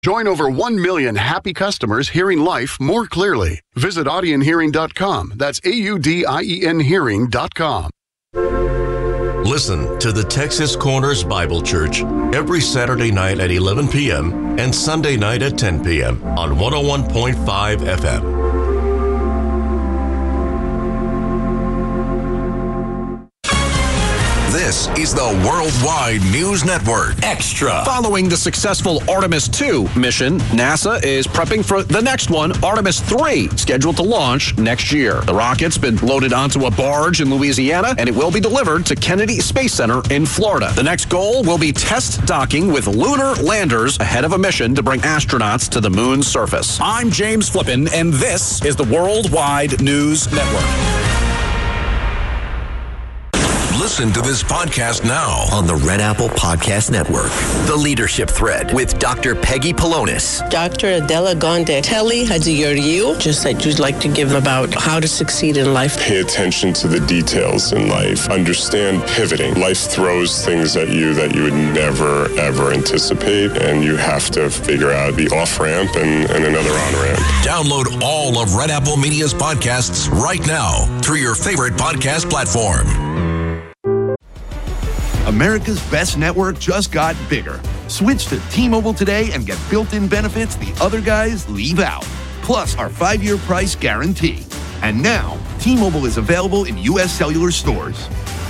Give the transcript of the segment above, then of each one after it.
Join over 1 million happy customers hearing life more clearly. Visit audionhearing.com. That's AUDIEN hearing.com. Listen to the Texas Corners Bible Church every Saturday night at 11 p.m. and Sunday night at 10 p.m. on 101.5 FM. This is the Worldwide News Network Extra. Following the successful Artemis II mission, NASA is prepping for the next one, Artemis III, scheduled to launch next year. The rocket's been loaded onto a barge in Louisiana, and it will be delivered to Kennedy Space Center in Florida. The next goal will be test docking with lunar landers ahead of a mission to bring astronauts to the moon's surface. I'm James Flippin, and this is the Worldwide News Network. Listen to this podcast now on the Red Apple Podcast Network. The Leadership Thread with Dr. Peggy Polonis. Dr. Adela Gonde, Telly Hadjiyoryu, just that you'd like to give about how to succeed in life. Pay attention to the details in life. Understand pivoting. Life throws things at you that you would never, ever anticipate, and you have to figure out the off-ramp and another on-ramp. Download all of Red Apple Media's podcasts right now through your favorite podcast platform. America's best network just got bigger. Switch to T-Mobile today and get built-in benefits the other guys leave out. Plus our 5-year price guarantee. And now, T-Mobile is available in U.S. cellular stores.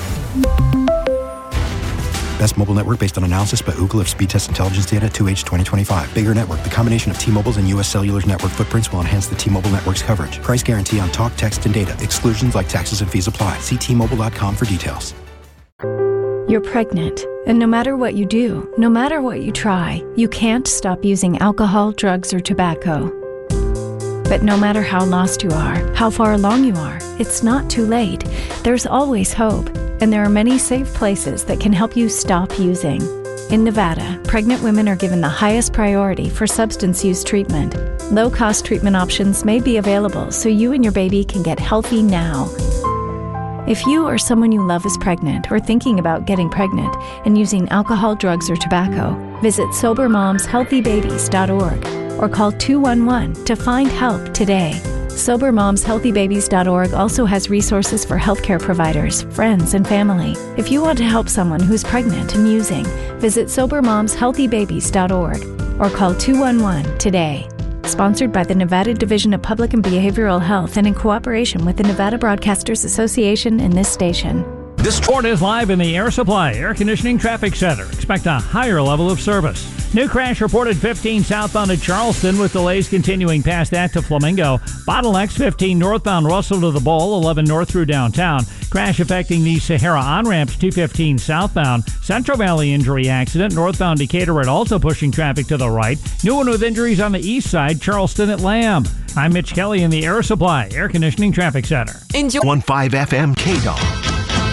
Best mobile network based on analysis by Ookla of speed test intelligence data 2H 2025. Bigger network. The combination of T-Mobile's and U.S. Cellular's network footprints will enhance the T-Mobile network's coverage. Price guarantee on talk, text, and data. Exclusions like taxes and fees apply. See T-Mobile.com for details. You're pregnant, and no matter what you do, no matter what you try, you can't stop using alcohol, drugs, or tobacco. But no matter how lost you are, how far along you are, it's not too late. There's always hope, and there are many safe places that can help you stop using. In Nevada, pregnant women are given the highest priority for substance use treatment. Low-cost treatment options may be available so you and your baby can get healthy now. If you or someone you love is pregnant or thinking about getting pregnant and using alcohol, drugs, or tobacco, visit SoberMomsHealthyBabies.org or call 211 to find help today. SoberMomsHealthyBabies.org also has resources for healthcare providers, friends, and family. If you want to help someone who's pregnant and using, visit SoberMomsHealthyBabies.org or call 211 today. Sponsored by the Nevada Division of Public and Behavioral Health and in cooperation with the Nevada Broadcasters Association and this station. This report is live in the Air Supply Air Conditioning Traffic Center. Expect a higher level of service. New crash reported 15 southbound to Charleston with delays continuing past that to Flamingo. Bottlenecks 15 northbound Russell to the Bowl, 11 north through downtown. Crash affecting the Sahara on-ramps 215 southbound. Central Valley injury accident northbound Decatur at Alta pushing traffic to the right. New one with injuries on the east side, Charleston at Lamb. I'm Mitch Kelly in the Air Supply Air Conditioning Traffic Center. Enjoy 1.5 FM KDOG.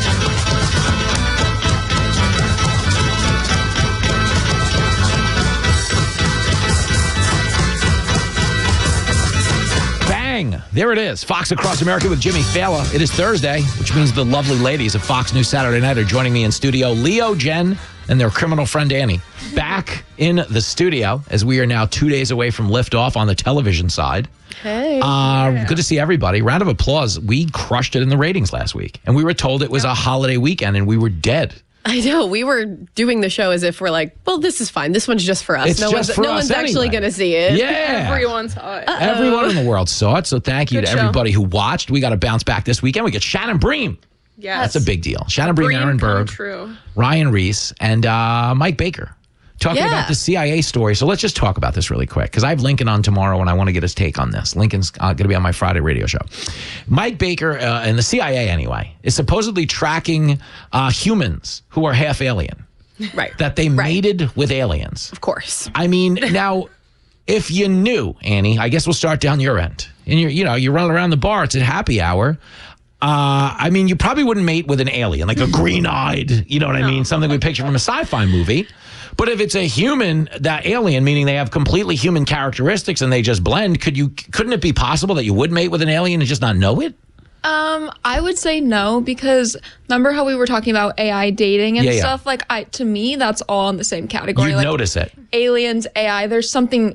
There it is. Fox Across America with Jimmy Fallon. It is Thursday, which means the lovely ladies of Fox News Saturday Night are joining me in studio. Leo, Jen, and their criminal friend Annie back in the studio as we are now 2 days away from liftoff on the television side. Hey. Good to see everybody. Round of applause. We crushed it in the ratings last week, and we were told it was a holiday weekend, and we were dead. I know. We were doing the show as if we're like, well, this is fine. This one's just for us. It's no just one's, for no us one's anyway. actually going to see it. Yeah. Everyone saw it. Everyone in the world saw it, so thank you Good to show. everybody who watched. We got to bounce back this weekend. We get Shannon Bream. Yes. That's a big deal. Shannon Bream, Aaron Berg, True. Ryan Reese, and Mike Baker. Talking about the CIA story. So let's just talk about this really quick because I have Lincoln on tomorrow and I want to get his take on this. Lincoln's going to be on my Friday radio show. Mike Baker, and the CIA anyway, is supposedly tracking humans who are half alien. Right. That they mated with aliens. Of course. I mean, now, if you knew, Annie, I guess we'll start down your end. And you're running around the bar. It's at happy hour. I mean, you probably wouldn't mate with an alien, like a green-eyed, you know what I mean? Something we picture from a sci-fi movie. But if it's a human, that alien, meaning they have completely human characteristics and they just blend, couldn't it be possible that you would mate with an alien and just not know it? I would say no, because remember how we were talking about AI dating and stuff? Like, to me, that's all in the same category. You'd notice it. Aliens, AI, there's something